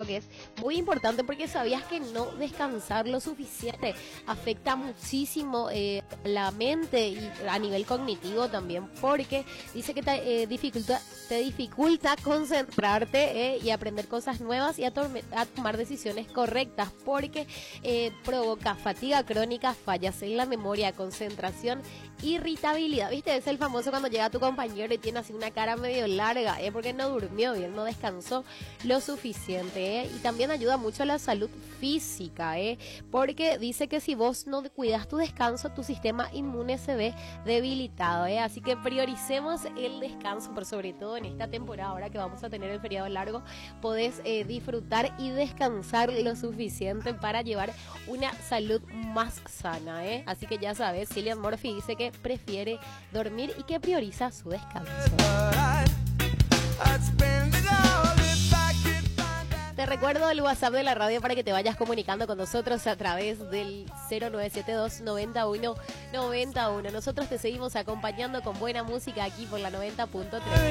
que es muy importante porque sabías que no descansar lo suficiente afecta muchísimo la mente y a nivel cognitivo también, porque dice que te dificulta concentrarte y aprender cosas nuevas y a tomar decisiones correctas, porque provoca fatiga crónica, fallas en la memoria, concentración, irritabilidad. ¿Viste? Es el famoso cuando llega tu compañero y tiene así una cara medio larga, porque no durmió bien, no descansó lo suficiente, y también ayuda mucho a la salud física, porque dice que si vos no cuidas tu descanso, tu sistema inmune se ve debilitado, así que prioricemos el descanso, por sobre todo en esta temporada, ahora que vamos a tener el feriado largo, podés disfrutar y descansar lo suficiente para llevar una salud más sana, así que ya sabes, Cillian Murphy dice que prefiere dormir y que prioriza su descanso. Te recuerdo el WhatsApp de la radio para que te vayas comunicando con nosotros a través del 0972 91 91. Nosotros te seguimos acompañando con buena música aquí por la 90.3.